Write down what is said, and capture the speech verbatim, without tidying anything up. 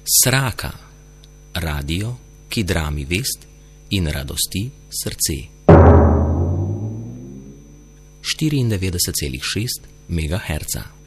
Sraka, radio, ki drami vest in radosti srce. štiriindevetdeset celih šest megaherca.